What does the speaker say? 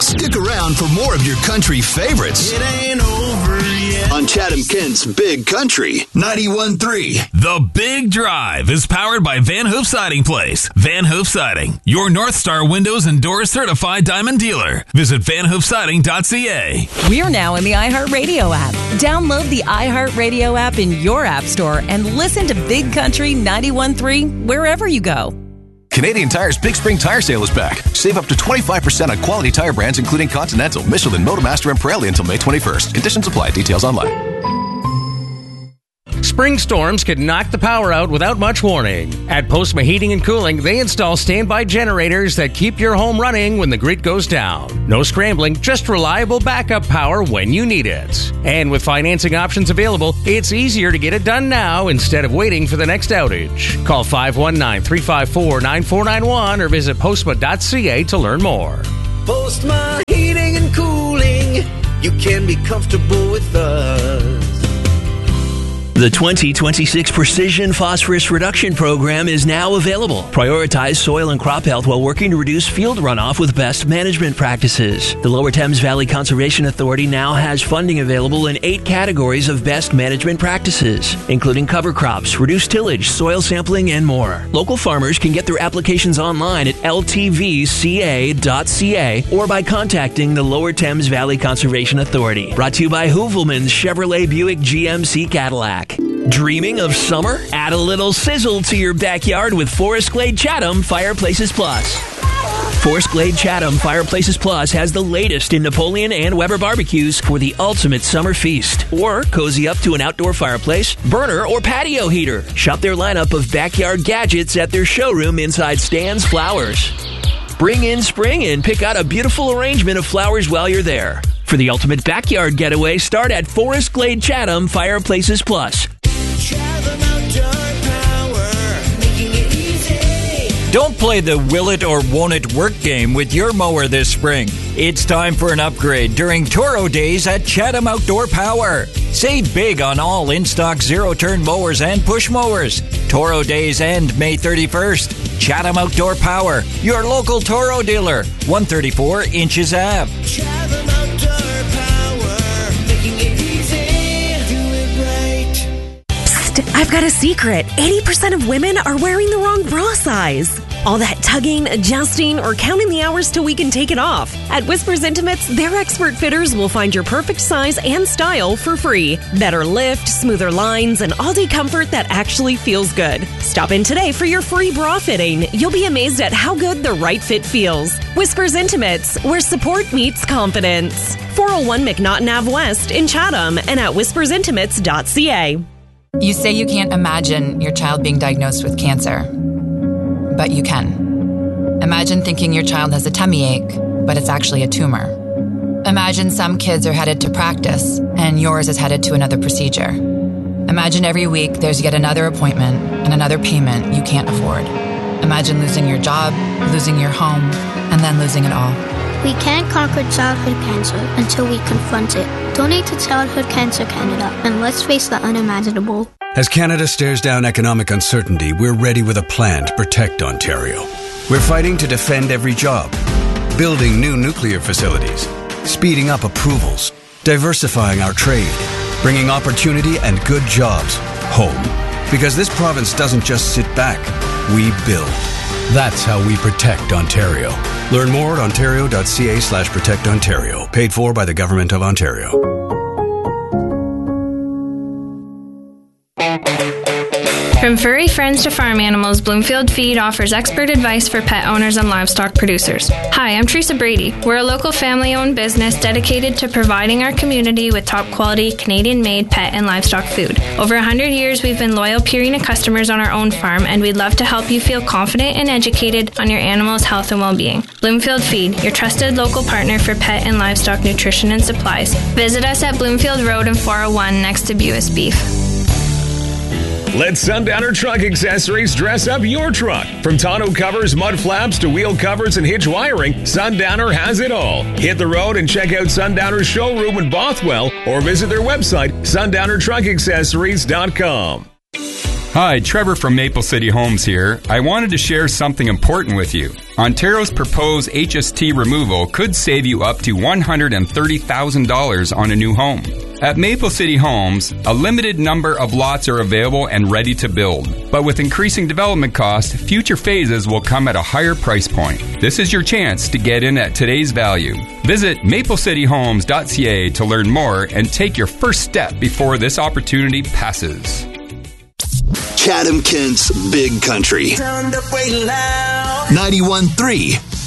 Stick around for more of your country favorites. It ain't over yet. On Chatham Kent's Big Country 91.3. The Big Drive is powered by Van Hoof Siding Place. Van Hoof Siding, your North Star Windows and Doors certified diamond dealer. Visit vanhoofsiding.ca. We are now in the iHeartRadio app. Download the iHeartRadio app in your app store and listen to Big Country 91.3 wherever you go. Canadian Tire's Big Spring Tire Sale is back. Save up to 25% on quality tire brands including Continental, Michelin, Motomaster, and Pirelli until May 21st. Conditions apply. Details online. Spring storms can knock the power out without much warning. At Postma Heating and Cooling, they install standby generators that keep your home running when the grid goes down. No scrambling, just reliable backup power when you need it. And with financing options available, it's easier to get it done now instead of waiting for the next outage. Call 519-354-9491 or visit postma.ca to learn more. Postma Heating and Cooling. You can be comfortable with us. The 2026 Precision Phosphorus Reduction Program is now available. Prioritize soil and crop health while working to reduce field runoff with best management practices. The Lower Thames Valley Conservation Authority now has funding available in 8 categories of best management practices, including cover crops, reduced tillage, soil sampling, and more. Local farmers can get their applications online at ltvca.ca or by contacting the Lower Thames Valley Conservation Authority. Brought to you by Hoovelman's Chevrolet Buick GMC Cadillac. Dreaming of summer? Add a little sizzle to your backyard with Forest Glade Chatham Fireplaces Plus. Forest Glade Chatham Fireplaces Plus has the latest in Napoleon and Weber barbecues for the ultimate summer feast. Or cozy up to an outdoor fireplace, burner, or patio heater. Shop their lineup of backyard gadgets at their showroom inside Stan's Flowers. Bring in spring and pick out a beautiful arrangement of flowers while you're there. For the ultimate backyard getaway, start at Forest Glade Chatham Fireplaces Plus. Chatham Outdoor Power, making it easy. Don't play the will it or won't it work game with your mower this spring. It's time for an upgrade during Toro Days at Chatham Outdoor Power. Save big on all in-stock zero-turn mowers and push mowers. Toro Days end May 31st. Chatham Outdoor Power, your local Toro dealer, 134 Inches Ave. Chatham Outdoor Power, making it easy. Do it right. Psst, I've got a secret. 80% of women are wearing the wrong bra size. All that tugging, adjusting, or counting the hours till we can take it off. At Whispers Intimates, their expert fitters will find your perfect size and style for free. Better lift, smoother lines, and all-day comfort that actually feels good. Stop in today for your free bra fitting. You'll be amazed at how good the right fit feels. Whispers Intimates, where support meets confidence. 401 McNaughton Ave West in Chatham and at whispersintimates.ca. You say you can't imagine your child being diagnosed with cancer. But you can. Imagine thinking your child has a tummy ache, but it's actually a tumor. Imagine some kids are headed to practice, and yours is headed to another procedure. Imagine every week there's yet another appointment and another payment you can't afford. Imagine losing your job, losing your home, and then losing it all. We can't conquer childhood cancer until we confront it. Donate to Childhood Cancer Canada, and let's face the unimaginable. As Canada stares down economic uncertainty, we're ready with a plan to protect Ontario. We're fighting to defend every job, building new nuclear facilities, speeding up approvals, diversifying our trade, bringing opportunity and good jobs home. Because this province doesn't just sit back, we build. That's how we protect Ontario. Learn more at ontario.ca/protectontario. Paid for by the Government of Ontario. From furry friends to farm animals, Bloomfield Feed offers expert advice for pet owners and livestock producers. Hi, I'm Teresa Brady. We're a local family-owned business dedicated to providing our community with top-quality, Canadian-made pet and livestock food. Over 100 years, we've been loyal Purina customers on our own farm, and we'd love to help you feel confident and educated on your animal's health and well-being. Bloomfield Feed, your trusted local partner for pet and livestock nutrition and supplies. Visit us at Bloomfield Road and 401 next to Buis Beef. Let Sundowner Truck Accessories dress up your truck. From tonneau covers, mud flaps, to wheel covers and hitch wiring, Sundowner has it all. Hit the road and check out Sundowner's showroom in Bothwell or visit their website, sundownertruckaccessories.com. Hi, Trevor from Maple City Homes here. I wanted to share something important with you. Ontario's proposed HST removal could save you up to $130,000 on a new home. At Maple City Homes, a limited number of lots are available and ready to build. But with increasing development costs, future phases will come at a higher price point. This is your chance to get in at today's value. Visit maplecityhomes.ca to learn more and take your first step before this opportunity passes. Chatham-Kent's Big Country. 91.3